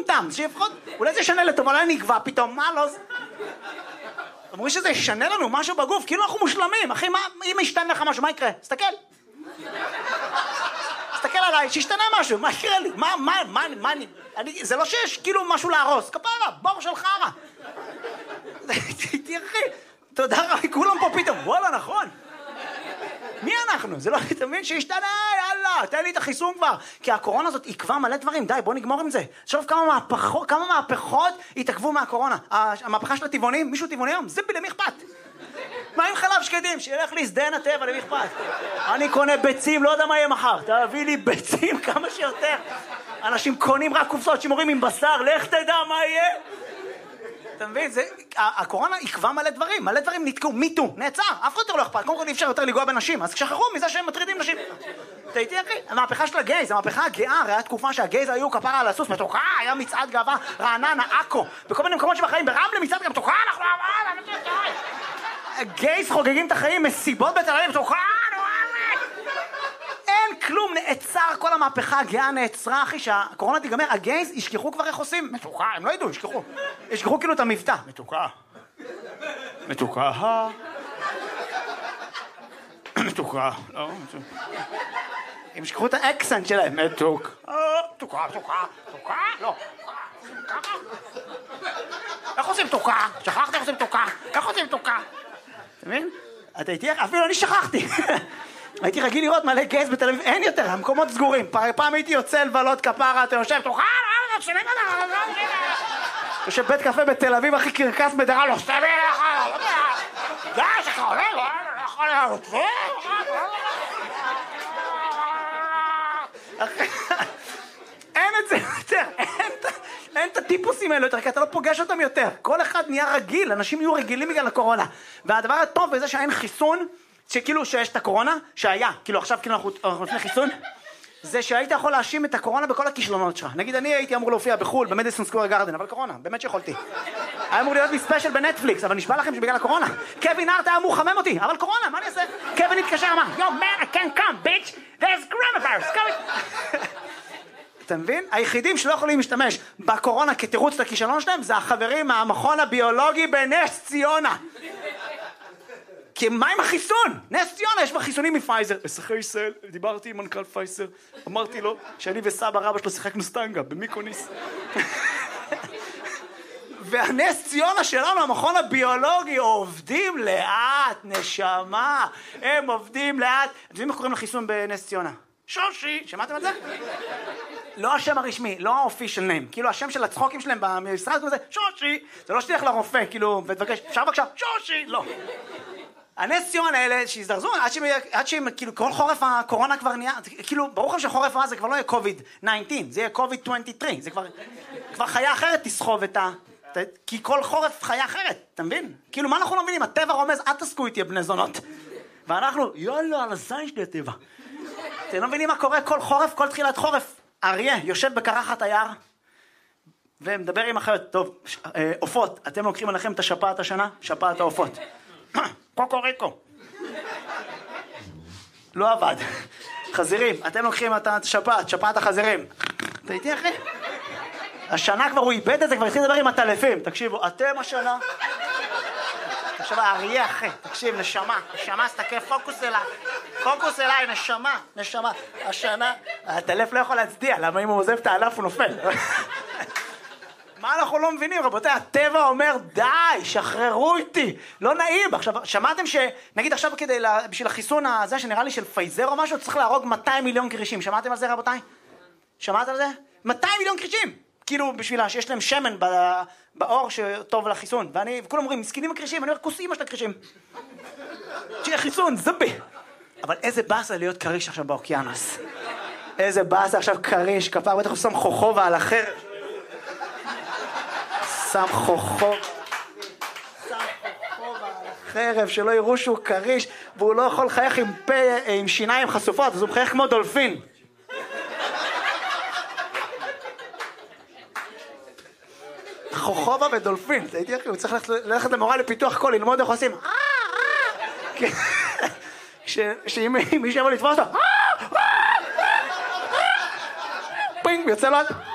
מטומטם, שלפחות, אולי זה ישנה לטוב, אולי נגבה פתאום, מה לא זה? אמרו שזה ישנה לנו משהו בגוף, כאילו אנחנו מושלמים, אחי, אם ישתנה לך משהו, מה יקרה? תסתכל. תסתכל עליי, שישתנה משהו, מה יקרה לי? זה לא שיש כאילו משהו להרוס, כפרה, בור של חרה. תראי, תודה רבה, כולם פה פתאום, וואלה, נכון. מי אנחנו? זה לא תמיד שישתנה, יאללה, תן לי את החיסון כבר. כי הקורונה הזאת עקבה מלא דברים, די, בוא נגמור עם זה. שוב כמה מהפכות התעכבו מהקורונה. המהפכה של הטבעונים, מישהו טבעוני היום? זה למי אכפת? מה עם חלב שקדים? שילך לי שדן הטבע, למי אכפת? אני קונה ביצים, לא יודע מה יהיה מחר. תביא לי ביצים כמה שיותר. אנשים קונים רק קופסאות שימורים עם בשר, לך תדע מה יהיה. אתה מבין? הקורונה עקבה מלא דברים נתקעו, מיטו, נעצר, אף אחד יותר לא אכפת, קודם כל אי אפשר יותר לגוע בנשים, אז שכחו מזה שהם מטרידים נשים. אתה איתי אחי? המהפכה של הגייז, המהפכה הגאה, הרי היה תקופה שהגייז היו כפרה על הסוס, מתוקה, היה מצעד גאווה, רעננה, עכו, בכל מיני מקומות שבחיים, ברמלה מצעד גם מתוקה, אנחנו הגייז חוגגים את החיים, מסיבות בתל אביב, מתוקה, אין כלום, נעצר, כל המהפכה הגאה נעצרה, אחי, שהקורונה תיגמר, הגייז ישכחו כבר איך עושים, מתוקה, הם לא ידעו, ישכחו כאילו את המבטא, מתוקה, לא, הם ישכחו את האקסנט שלהם, מתוקה, לא, איך עושים מתוקה? שכחתי איך עושים מתוקה, איך עושים מתוקה? אתה מבין? אתה איתי, אפילו אני שכחתי. הייתי רגיל לראות מלא גייז בתל אביב, אין יותר, המקומות סגורים. פעם הייתי יוצא לבלות כפרה, אתה יושב, תוכל, יושב בית קפה בתל אביב, הכי קרקס בדרה, לא סתם לך, די, שכה עולה, לא יכול להיות, אין את זה יותר, אין את הטיפוסים האלה יותר, כי אתה לא פוגש אותם יותר. כל אחד נהיה רגיל, אנשים יהיו רגילים בגלל הקורונה. והדבר הטוב בזה שאין חיסון, שכאילו שיש את הקורונה, שהיה, כאילו עכשיו כאילו אנחנו לפני חיסון, זה שהיית יכול להאשים את הקורונה בכל הכישלונות שלך. נגיד אני הייתי אמור להופיע בחול, במדיסון סקוור גארדן, אבל קורונה, באמת שיכולתי. היה אמור להיות לי ספיישל בנטפליקס, אבל נשבע לכם שבגלל הקורונה. קווין הארט היה אמור לחמם אותי, אבל קורונה, מה אני אעשה? קווין התקשר, אמר, Yo man, I can't come, bitch, there's coronavirus, come. אתה מבין? היחידים שלא יכולים להשתמש בקורונה כתירוץ לכישלון שלהם, זה החברים מהמכון הביולוגי בנס ציונה. כי מה עם החיסון? נס ציונה, יש בה חיסונים מפייזר. בשחי ישראל, דיברתי עם מנכ"ל פייזר, אמרתי לו שאני וסבא רבא שלו שיחקנו סטנגה במיקוניס. והנס ציונה שלנו, המכון הביולוגי, עובדים לאט, נשמה. הם עובדים לאט. אתם יודעים איך קוראים לחיסון בנס ציונה? שושי, שמעתם את זה? לא השם הרשמי, לא האופישל ניים. כאילו השם של הצחוקים שלהם במשרד זה שושי. זה לא שתלך לרופא, כאילו, ותבקש, אפשר בבקשה, שושי, לא. הנס ציונה האלה שהזדרזו, עד שהם, כאילו, כל חורף הקורונה כבר נהיה, כאילו, ברור לכם שחורף זה כבר לא יהיה COVID-19, זה יהיה COVID-23, זה כבר חיה אחרת תסחוב את כי כל חורף חיה אחרת, אתה מבין? כאילו, מה אנחנו לא מבינים? הטבע רומז, אל תסקו איתי בני זונות. ואנחנו, יאללה, על הזין שלי הטבע. אתם לא מבינים מה קורה כל חורף, כל תחילת חורף. אריה יושב בקרחת היער, ומדבר עם אחרת, טוב, עופות, אתם לוקחים עליכם את השפעת השנה? שפעת העופות. קוקוריקו. לא עבד. חזירים, אתם לוקחים את השפעת, שפעת החזירים. אתה איתי אחי? השנה כבר הוא איבד את זה, כבר התחיל לדבר עם הטלפים. תקשיבו, אתם השנה... עכשיו האריה אחי, תקשיב, נשמה, סתכל, פוקוס אליי, נשמה, השנה, הטלף לא יכול להצדיע, למה אם הוא עוזב את הענף הוא נופל. מה אנחנו לא מבינים, רבותיי? הטבע אומר, די, שחררו איתי, לא נעים. עכשיו, שמעתם נגיד עכשיו בשביל החיסון הזה, שנראה לי של פייזר או משהו, צריך להרוג 200 מיליון קרישים. שמעתם על זה, רבותיי? שמעת על זה? 200 מיליון קרישים! כאילו, בשבילה שיש להם שמן באור שטוב לחיסון. וכולם אומרים, מסכנים הקרישים, אני אומר, כוס אמא של הקרישים. שיהיה חיסון, זבי. אבל איזה באסה להיות קריש עכשיו באוקיינוס. איזה באסה עכשיו קריש, כפר, בטח הוא שם חוכובה על החרב. שם חוכובה על החרב, שלא יראו שהוא קריש, והוא לא יכול לחייך עם פה, עם שיניים חשופות, אז הוא מחייך כמו דולפין. חוכובה ודולפין, אתה הייתי אחי, הוא צריך ללכת למורה לפיתוח קול, ללמוד איך עושים. שאם מישהו יבוא לתפוס אותו, פינג, יוצא לו...